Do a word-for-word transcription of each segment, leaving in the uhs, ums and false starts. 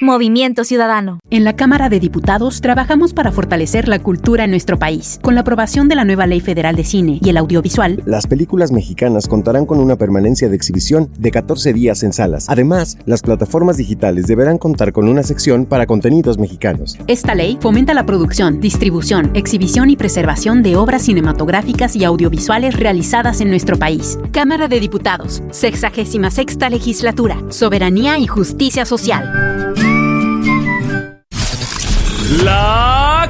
Movimiento Ciudadano. En la Cámara de Diputados trabajamos para fortalecer la cultura en nuestro país. Con la aprobación de la nueva Ley Federal de Cine y el Audiovisual, las películas mexicanas contarán con una permanencia de exhibición de catorce días en salas. Además, las plataformas digitales deberán contar con una sección para contenidos mexicanos. Esta ley fomenta la producción, distribución, exhibición y preservación de obras cinematográficas y audiovisuales realizadas en nuestro país. Cámara de Diputados, sexagésima sexta Legislatura, Soberanía y Justicia Social. La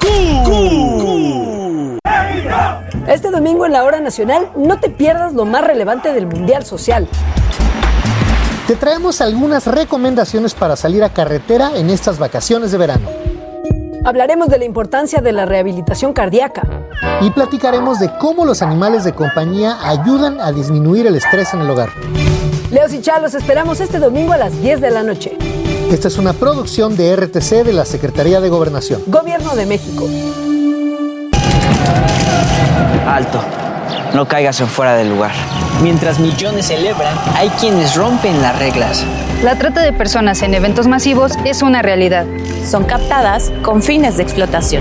Q. Este domingo en la Hora Nacional no te pierdas lo más relevante del Mundial Social. Te traemos algunas recomendaciones para salir a carretera en estas vacaciones de verano. Hablaremos de la importancia de la rehabilitación cardíaca. Y platicaremos de cómo los animales de compañía ayudan a disminuir el estrés en el hogar. Leos y Chá, los esperamos este domingo a las diez de la noche. Esta es una producción de R T C de la Secretaría de Gobernación. Gobierno de México. Alto, no caigas en fuera del lugar. Mientras millones celebran, hay quienes rompen las reglas. La trata de personas en eventos masivos es una realidad. Son captadas con fines de explotación.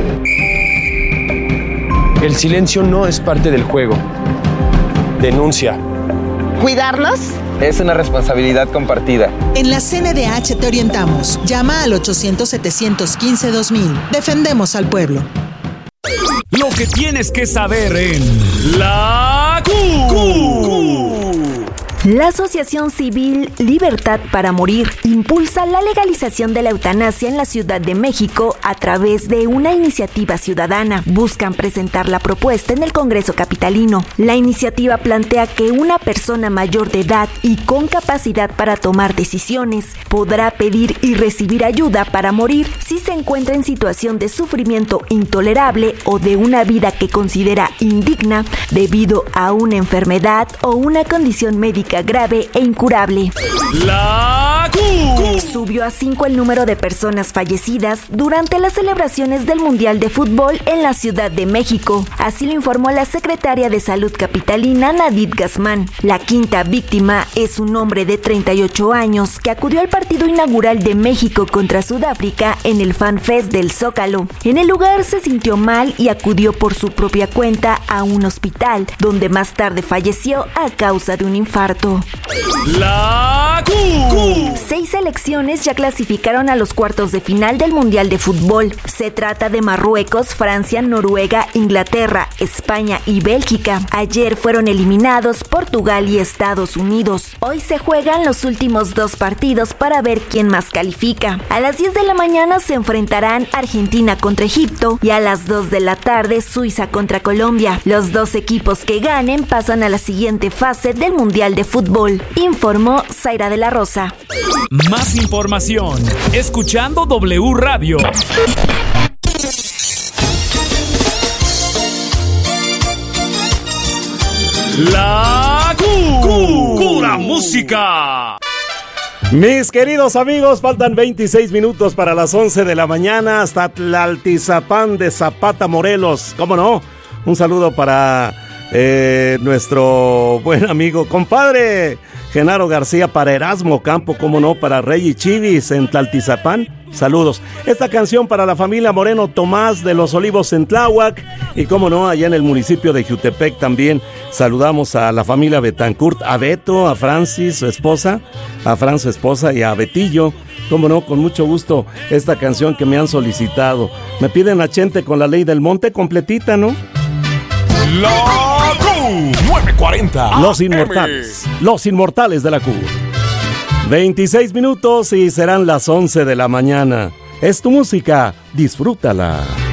El silencio no es parte del juego. Denuncia. ¿Cuidarlos? Es una responsabilidad compartida. En la C N D H te orientamos. Llama al ochocientos, setecientos quince, dos mil. Defendemos al pueblo. Lo que tienes que saber en La Q. La Asociación Civil Libertad para Morir impulsa la legalización de la eutanasia en la Ciudad de México a través de una iniciativa ciudadana. Buscan presentar la propuesta en el Congreso capitalino. La iniciativa plantea que una persona mayor de edad y con capacidad para tomar decisiones podrá pedir y recibir ayuda para morir si se encuentra en situación de sufrimiento intolerable o de una vida que considera indigna debido a una enfermedad o una condición médica grave e incurable. La Q. Subió a cinco el número de personas fallecidas durante las celebraciones del Mundial de Fútbol en la Ciudad de México. Así lo informó la secretaria de Salud capitalina, Nadit Gazmán. La quinta víctima es un hombre de treinta y ocho años que acudió al partido inaugural de México contra Sudáfrica en el Fan Fest del Zócalo. En el lugar se sintió mal y acudió por su propia cuenta a un hospital, donde más tarde falleció a causa de un infarto. La Q. Seis selecciones ya clasificaron a los cuartos de final del Mundial de Fútbol. Se trata de Marruecos, Francia, Noruega, Inglaterra, España y Bélgica. Ayer fueron eliminados Portugal y Estados Unidos. Hoy se juegan los últimos dos partidos para ver quién más califica. A las diez de la mañana se enfrentarán Argentina contra Egipto y a las dos de la tarde Suiza contra Colombia. Los dos equipos que ganen pasan a la siguiente fase del Mundial de Fútbol. Fútbol, informó Zaira de la Rosa. Más información, escuchando W Radio. La Q. Pura música. Mis queridos amigos, faltan veintiséis minutos para las once de la mañana hasta Tlaltizapán de Zapata, Morelos. ¿Cómo no? Un saludo para Eh, nuestro buen amigo, compadre Genaro García, para Erasmo Campo, como no, para Rey y Chivis en Tlaltizapán. Saludos. Esta canción para la familia Moreno Tomás de los Olivos en Tláhuac y como no, allá en el municipio de Jutepec también saludamos a la familia Betancourt, a Beto, a Francis, su esposa, a Fran, su esposa, y a Betillo. Como no, con mucho gusto esta canción que me han solicitado. Me piden a Chente con La Ley del Monte completita, ¿no? La Q nueve cuarenta. Los inmortales, los inmortales de la Q. veintiséis minutos y serán las once de la mañana. Es tu música, disfrútala.